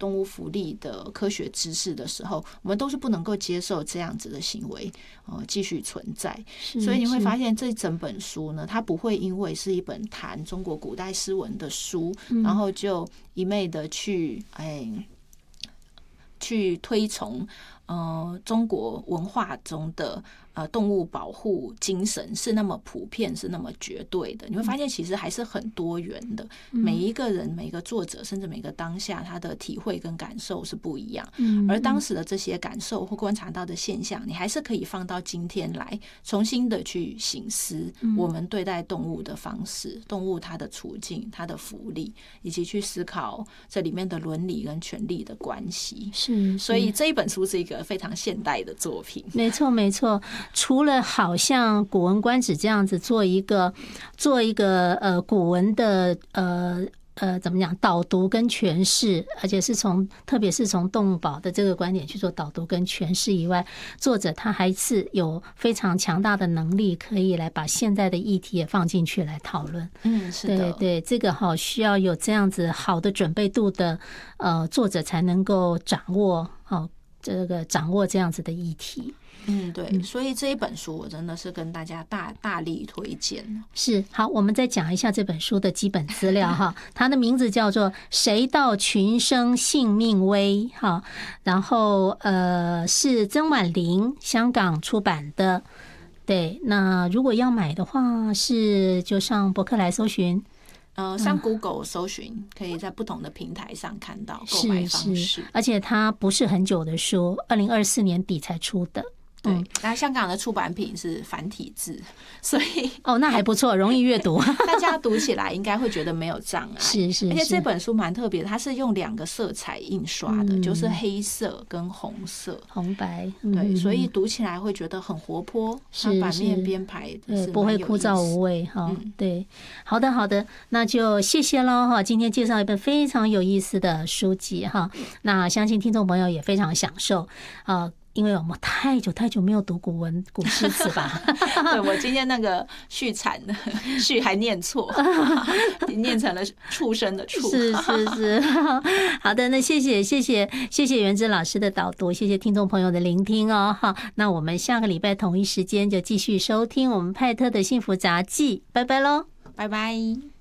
动物福利的科学知识的时候，我们都是不能够接受这样子的行为继续存在。所以你会发现这整本书呢，它不会因为是一本谈中国古代诗文的书，然后就一昧的去推崇中国文化中的动物保护精神是那么普遍，是那么绝对的。你会发现其实还是很多元的，每一个人、每一个作者，甚至每个当下，他的体会跟感受是不一样。而当时的这些感受或观察到的现象，你还是可以放到今天来重新的去省思我们对待动物的方式，动物它的处境、它的福利，以及去思考这里面的伦理跟权利的关系。 是， 所以这一本书是一个非常现代的作品。 没错没错，除了好像《古文观止》这样子做一个古文的怎么讲导读跟诠释，而且是特别是从动物保的这个观点去做导读跟诠释以外，作者他还是有非常强大的能力，可以来把现在的议题也放进去来讨论。 是的， 对，这个需要有这样子好的准备度的作者才能够掌握这样子的议题。 对，所以这一本书我真的是跟大家大力推荐。 是，好，我们再讲一下这本书的基本资料哈。它的名字叫做《谁道群生性命微》哈，然后是曾婉玲香港出版的。对，那如果要买的话，就上博客来搜寻。 上 Google 搜寻，可以在不同的平台上看到购买方式。 而且它不是很久的书，2024年底才出的。 对，那香港的出版品是繁体字，所以那还不错，容易阅读， 大家读起来应该会觉得没有障碍。 是， 而且这本书蛮特别的，它是用2个色彩印刷的，就是黑色跟红色、 红白。 对，所以读起来会觉得很活泼，它版面编排是不会枯燥无味哈。对，好的，那就谢谢喽哈。今天介绍一本非常有意思的书籍哈，那相信听众朋友也非常享受因为我们太久没有读古诗词吧。 对，我今天那个序还念错，念成了畜生的畜。 是。好的，那谢谢元之老师的导读，谢谢听众朋友的聆听哦。好，那我们下个礼拜同一时间就继续收听我们派特的幸福杂记，拜拜喽， 拜拜。